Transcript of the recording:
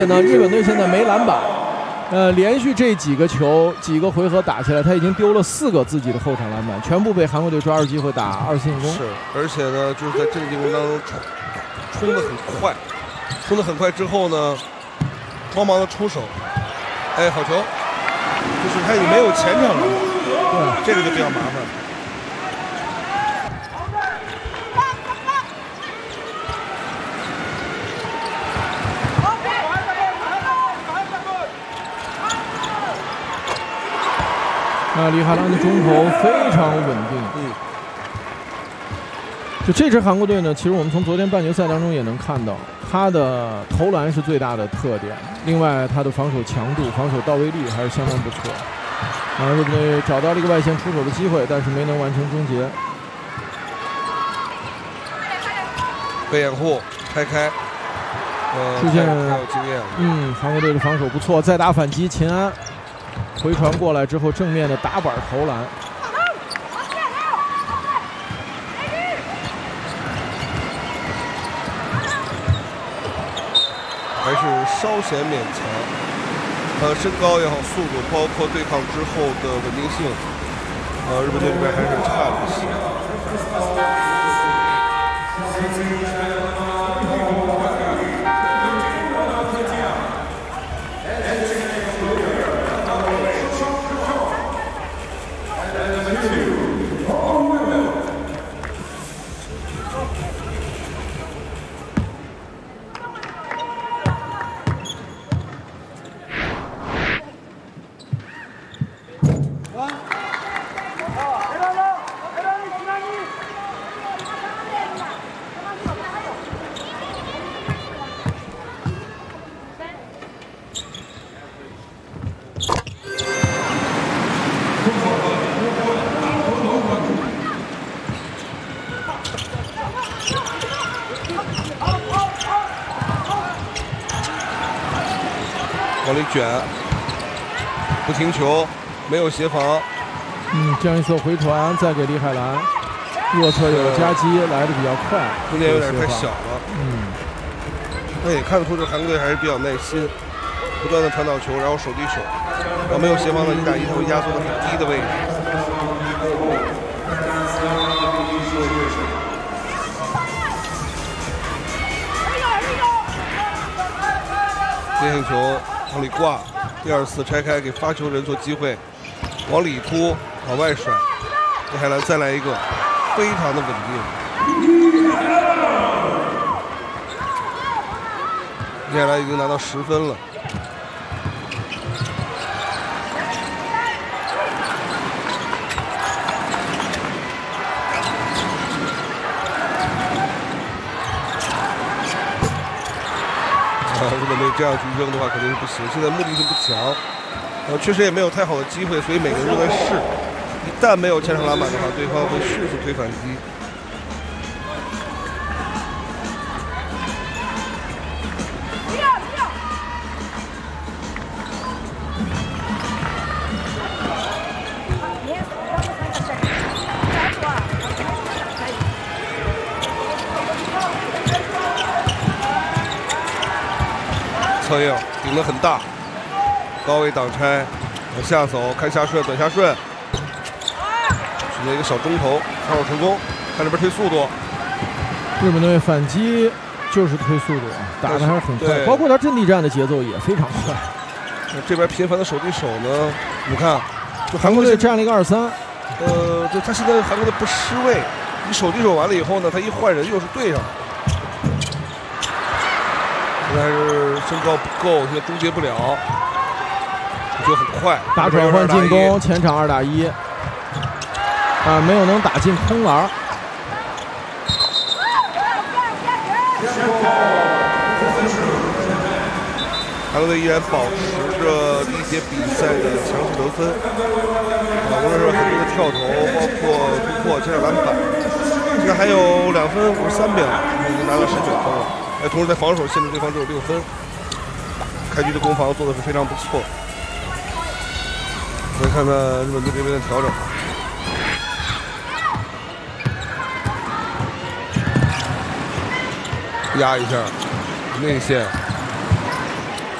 日本队现在没篮板，连续这几个球、几个回合打下来，他已经丢了4个自己的后场篮板，全部被韩国队抓住机会打2次进攻。 是，而且呢，就是在这个进攻当中冲得很快，冲得很快之后呢，慌忙的出手，哎，好球，就是他也没有前场篮板，对，这个就比较麻烦。 李海兰的中投非常稳定。就这支韩国队呢，其实我们从昨天半决赛当中也能看到，他的投篮是最大的特点。另外，他的防守强度、防守到位率还是相当不错。日本队找到了一个外线出手的机会，但是没能完成终结。 被掩护，开， 出现太有经验了。 韩国队的防守不错，再打反击，秦安。 回传过来之后，正面的打板投篮， 还是稍显勉强。身高也好，速度，包括对抗之后的稳定性，日本队这边还是差了一些。 往里卷，不停球，没有协防。 这样一次回传，再给李海兰，右侧有夹击，来的比较快， 空间有点太小了。那也看得出这韩国队还是比较耐心，不断的传导球，然后手递手，然后没有协防的1打1，他会压缩的很低的位置。接应球。 往里挂，第2次拆开，给发球人做机会，往里突，往外甩，李海兰再来一个，非常的稳定。李海兰已经拿到10分了。日本队这样去扔的话肯定是不行，现在目的性不强，确实也没有太好的机会，所以每个人都在试。一旦没有前场篮板的话，对方会迅速推反击。侧应顶得很大，高位挡拆，往下走，看下顺，短下顺，选择一个小中投，防守成功。看这边推速度， 日本队反击就是推速度，打得还是很快，包括他阵地战的节奏也非常快。 这边频繁的手递手呢，你看，就韩国队占了一个2-3， 对他现在韩国队不失位，你手递手完了以后呢，他一换人又是对上。 但是身高不够，现在终结不了，就很快。 打转换进攻，前场2打1，没有能打进空篮。 韩国队依然保持着第1节比赛的强势得分，无论是很多的跳投，包括突破、前场篮板，现在还有2分53秒，已经拿到19分了。 同时在防守限制对方只有6分，开局的攻防做的是非常不错。来看看日本队这边的调整，压一下内线。